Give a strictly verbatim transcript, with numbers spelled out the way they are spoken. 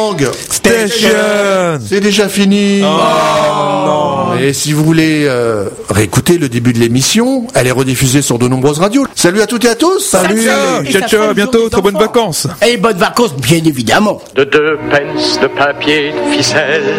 Station. C'est déjà fini. Oh, non. Et si vous voulez euh, réécouter le début de l'émission, elle est rediffusée sur de nombreuses radios. Salut à toutes et à tous. Salut. Ciao, ciao, à bientôt. Très bonnes vacances. Et bonnes vacances, bien évidemment. De deux pence de papier de ficelle.